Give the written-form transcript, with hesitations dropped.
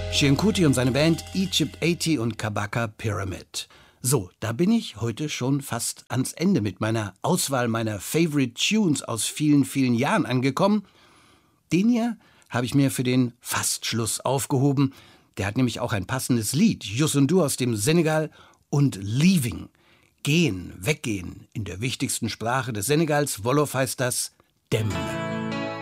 Seun Kuti und seine Band Egypt 80 und Kabaka Pyramid. So, da bin ich heute schon fast ans Ende mit meiner Auswahl meiner Favorite Tunes aus vielen, vielen Jahren angekommen. Den hier habe ich mir für den Fastschluss aufgehoben. Der hat nämlich auch ein passendes Lied, Youssou N'Dour aus dem Senegal und Leaving. Gehen, weggehen, in der wichtigsten Sprache des Senegals, Wolof heißt das Dem.